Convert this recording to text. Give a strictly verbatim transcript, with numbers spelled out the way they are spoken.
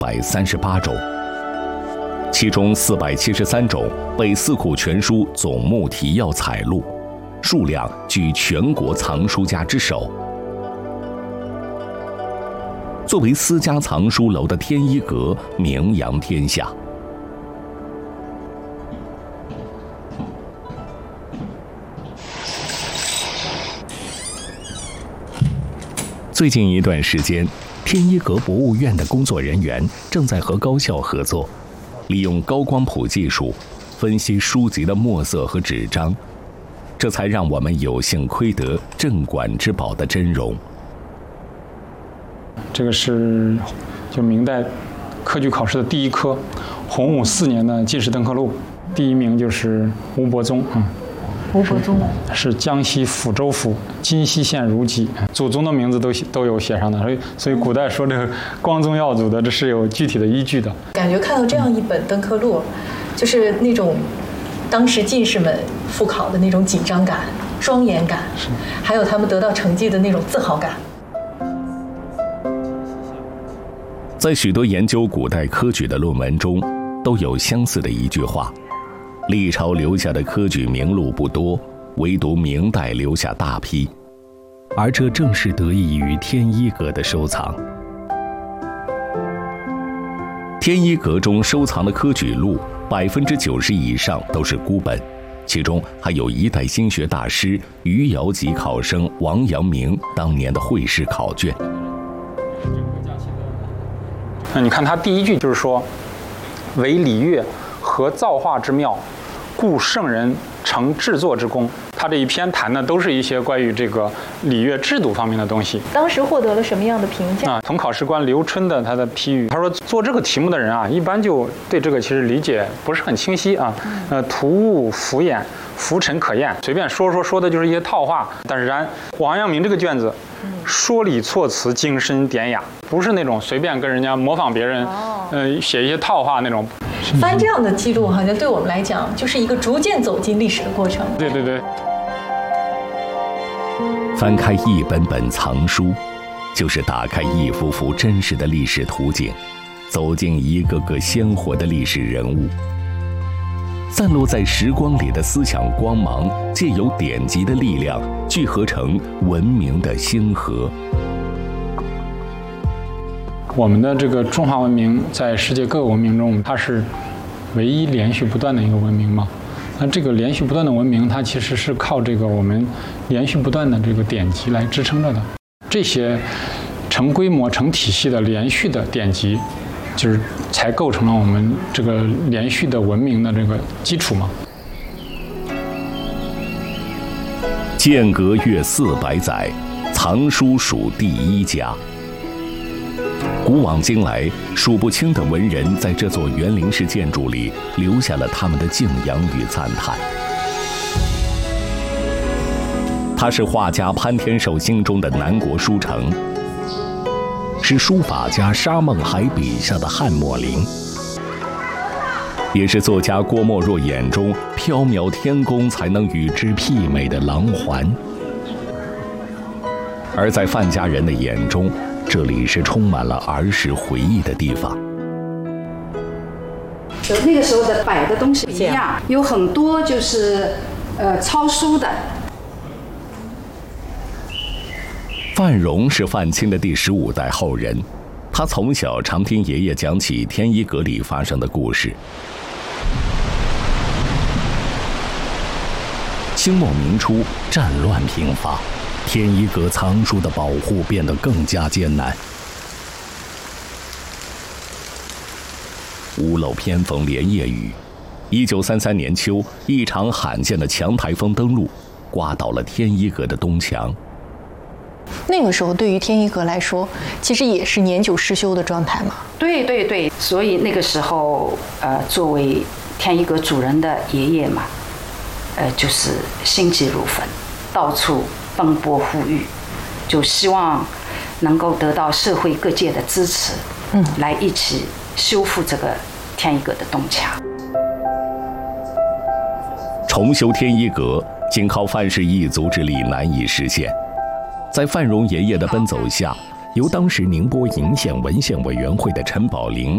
百三十八种，其中四百七十三种被《四库全书总目提要》采录，数量居全国藏书家之首。作为私家藏书楼的天一阁名扬天下。最近一段时间，天一阁博物院的工作人员正在和高校合作，利用高光谱技术分析书籍的墨色和纸张，这才让我们有幸窥得镇馆之宝的真容。 这个是就明代科举考试的第一科，洪武四年的进士登科录，第一名就是吴伯宗啊。 吴伯宗是江西抚州府金溪县如笈，祖宗的名字都都有写上的，所以所以古代说这个光宗耀祖的，这是有具体的依据的。 感觉看到这样一本登科录，就是那种当时进士们复考的那种紧张感、庄严感，还有他们得到成绩的那种自豪感。 在许多研究古代科举的论文中，都有相似的一句话：历朝留下的科举名录不多，唯独明代留下大批，而这正是得益于天一阁的收藏。天一阁中收藏的科举录百分之九十以上都是孤本，其中还有一代经学大师余姚籍考生王阳明当年的会试考卷。 那你看他第一句就是说，唯礼乐和造化之妙，故圣人成制作之功。他这一篇谈的都是一些关于这个礼乐制度方面的东西。 当时获得了什么样的评价啊？统考试官刘春的他的批语，他说做这个题目的人啊，一般就对这个其实理解不是很清晰啊，呃，突兀浮眼，浮沉可厌，随便说说说的就是一些套话。但是然王阳明这个卷子，说理措辞精深典雅，不是那种随便跟人家模仿别人，呃，写一些套话那种。 翻这样的记录，好像对我们来讲，就是一个逐渐走进历史的过程。 对对对。 翻开一本本藏书，就是打开一幅幅真实的历史图景，走进一个个鲜活的历史人物。散落在时光里的思想光芒，借由典籍的力量，聚合成文明的星河。 我们的这个中华文明在世界各个文明中，它是唯一连续不断的一个文明嘛。那这个连续不断的文明，它其实是靠这个我们连续不断的这个典籍来支撑着的。这些成规模、成体系的连续的典籍，就是才构成了我们这个连续的文明的这个基础嘛。 间隔越四百载，藏书属第一家。古往今来，数不清的文人在这座园林式建筑里留下了他们的敬仰与赞叹。它是画家潘天寿心中的南国书城，是书法家沙孟海笔下的汉墨陵，也是作家郭沫若眼中缥缈天工才能与之媲美的琅环。而在范家人的眼中，这里是充满了儿时回忆的地方。 那个时候的摆的东西一样，有很多就是呃抄书的。 范荣是范钦的第十五代后人，他从小常听爷爷讲起天一阁里发生的故事。清末明初，战乱频发，天一阁藏书的保护变得更加艰难。屋漏偏逢连夜雨，一九三三年秋，一场罕见的强台风登陆，刮倒了天一阁的东墙。 那个时候，对于天一阁来说，其实也是年久失修的状态嘛。 对对对，所以那个时候，呃，作为天一阁主人的爷爷嘛，呃，就是心急如焚，到处奔波呼吁，就希望能够得到社会各界的支持，嗯，来一起修复这个天一阁的东墙。 重修天一阁，仅靠范氏一族之力难以实现。在范荣爷爷的奔走下，由当时宁波鄞县文献委员会的陈宝林